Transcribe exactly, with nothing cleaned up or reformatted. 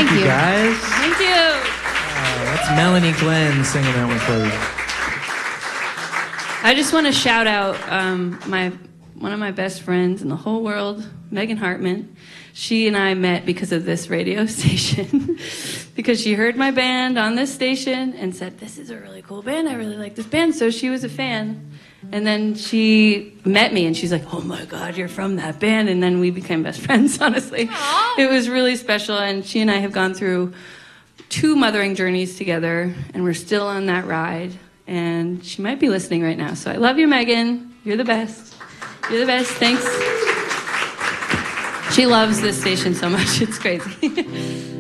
Thank, Thank you, you, guys. Thank you. Uh, that's Melanie Glenn singing that one for you. I just want to shout out um, my one of my best friends in the whole world, Megan Hartman. She and I met because of this radio station, because she heard my band on this station and said, this is a really cool band. I really like this band. So she was a fan. And then she met me and she's like, oh my God, you're from that band. And then we became best friends, honestly. Aww. It was really special. And she and I have gone through two mothering journeys together, and we're still on that ride. And she might be listening right now. So I love you, Megan. You're the best. You're the best. Thanks. She loves this station so much. It's crazy.